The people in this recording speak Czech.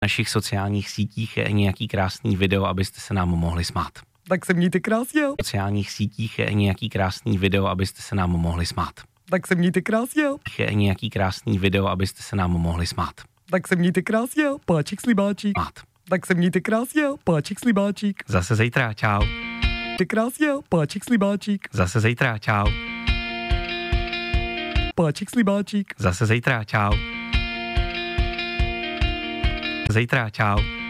našich sociálních sítích je nějaký krásný video, abyste se nám mohli smát. Tak se mějte krásně. V sociálních sítích je nějaký krásný video, abyste se nám mohli smát. Tak se mějte krásně. Je nějaký krásný video, abyste se nám mohli smát. Tak se mějte krásně, páček slibáčík. Smát. Tak se mějte krásně, páček slibáčík. Zase zítra, čau. Mějte krásně, páček slibáčík. Zase zítra, čau. Páček slibáčík. Zase zítra, čau. Zítra, čau.